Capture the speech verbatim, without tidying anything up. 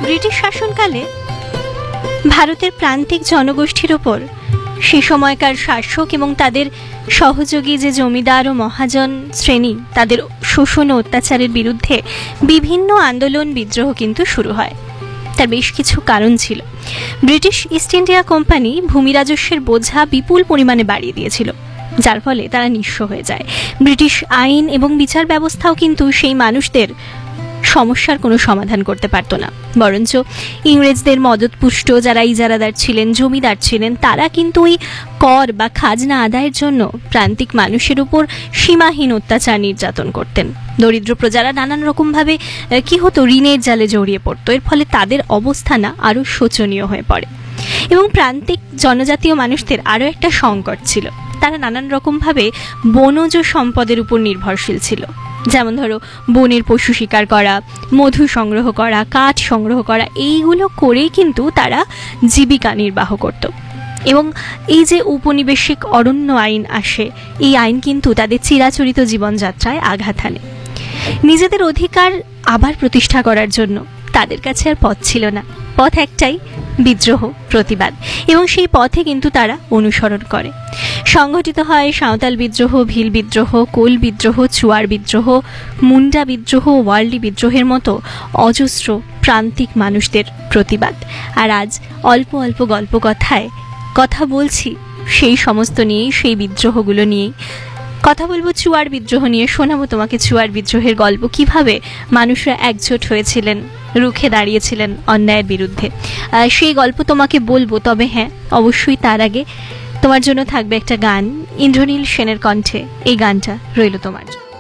British শাসনকালে ভারতের প্রান্তিক জনগোষ্ঠীর ওপর সে সময়কার শাসক এবং তাদের সহযোগী যে জমিদার ও মহাজন শ্রেণী তাদের শোষণ ও অত্যাচারের বিরুদ্ধে বিভিন্ন আন্দোলন বিদ্রোহ কিন্তু শুরু হয়। তার বেশ কিছু কারণ ছিল। ব্রিটিশ ইস্ট ইন্ডিয়া কোম্পানি ভূমি রাজস্বের বোঝা বিপুল পরিমাণে বাড়িয়ে দিয়েছিল, যার ফলে তারা নিঃস্ব হয়ে যায়। ব্রিটিশ আইন এবং বিচার ব্যবস্থাও কিন্তু সেই মানুষদের সমস্যার কোনো সমাধান করতে পারত না, বরঞ্চ ইংরেজদের মদতপুষ্ট যারা ইজারাদার ছিলেন, জমিদার ছিলেন, তারা কিন্তু ওই কর বা খাজনা আদায়ের জন্য প্রান্তিক মানুষের উপর সীমাহীন অত্যাচার নির্যাতন করতেন। দরিদ্র প্রজারা নানান রকমভাবে কি হতো, ঋণের জালে জড়িয়ে পড়তো। এর ফলে তাদের অবস্থা না আরও শোচনীয় হয়ে পড়ে। এবং প্রান্তিক জনজাতীয় মানুষদের আরও একটা সংকট ছিল, তারা নানান রকমভাবে বনজ সম্পদের উপর নির্ভরশীল ছিল। যেমন ধরো বনের পশু শিকার করা, মধু সংগ্রহ করা, কাঠ সংগ্রহ করা, এইগুলো করেই কিন্তু তারা জীবিকা নির্বাহ করত। এবং এই যে উপনিবেশিক অরণ্য আইন আসে, এই আইন কিন্তু তাদের চিরাচরিত জীবনযাত্রায় আঘাত হানে। নিজেদের অধিকার আবার প্রতিষ্ঠা করার জন্য তাদের কাছে আর পথ ছিল না, পথ একটাই, বিদ্রোহ, প্রতিবাদ। এবং সেই পথে কিন্তু তারা অনুসরণ করে। সংগঠিত হয় সাঁওতাল বিদ্রোহ, ভিল বিদ্রোহ, কোল বিদ্রোহ, চুয়ার বিদ্রোহ, মুন্ডা বিদ্রোহ, ওয়ার্লি বিদ্রোহের মতো অজস্র প্রান্তিক মানুষদের প্রতিবাদ। আর আজ অল্প অল্প গল্প কথায় কথা বলছি সেই সমস্ত নিয়েই, সেই বিদ্রোহগুলো নিয়েই কথা বলবো। চুয়ার বিদ্রোহ নিয়ে শোনাবো তোমাকে চুয়ার বিদ্রোহের গল্প, কিভাবে মানুষরা একজোট হয়েছিলেন, রুখে দাঁড়িয়েছিলেন অন্যায়ের বিরুদ্ধে। সেই গল্প তোমাকে বলবো, তবে হ্যাঁ, অবশ্যই তার আগে তোমার জন্য থাকবে একটা গান, ইন্দ্রনীল সেনের কণ্ঠে। এই গানটা রইল তোমার জন্য।